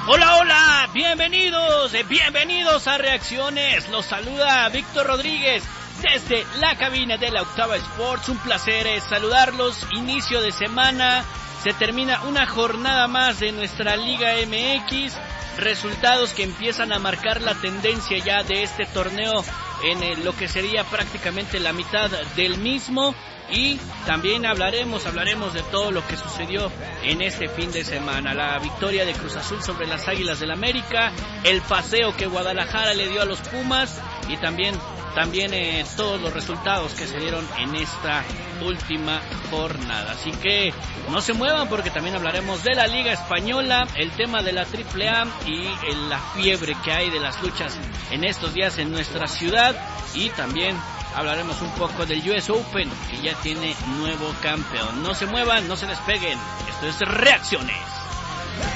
Hola, hola, bienvenidos a Reacciones. Los saluda Víctor Rodríguez desde la cabina de la Octava Sports. Un placer saludarlos. Inicio de semana, se termina una jornada más de nuestra Liga MX. Resultados que empiezan a marcar la tendencia ya de este torneo en lo que sería prácticamente la mitad del mismo. Y también hablaremos de todo lo que sucedió en este fin de semana. La victoria de Cruz Azul sobre las Águilas del América, el paseo que Guadalajara le dio a los Pumas y también todos los resultados que se dieron en esta última jornada. Así que no se muevan porque también hablaremos de la Liga Española, el tema de la AAA y la fiebre que hay de las luchas en estos días en nuestra ciudad. Y también hablaremos un poco del US Open, que ya tiene nuevo campeón. No se muevan, no se despeguen. Esto es Reacciones.